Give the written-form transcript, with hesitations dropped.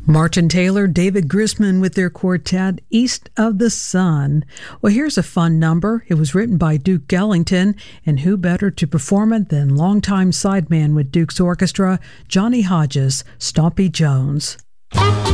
Martin Taylor, David Grisman with their quartet, East of the Sun. Well, here's a fun number. It was written by Duke Ellington, and who better to perform it than longtime sideman with Duke's orchestra, Johnny Hodges, Stompy Jones.